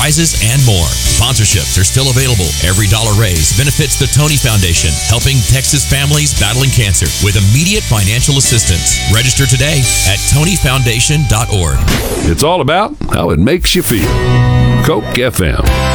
prizes, and more. Sponsorships are still available. Every dollar raised benefits the Tony Foundation, helping Texas families battling cancer with immediate financial assistance. Register today at TonyFoundation.org. It's all about how it makes you feel. Coke FM.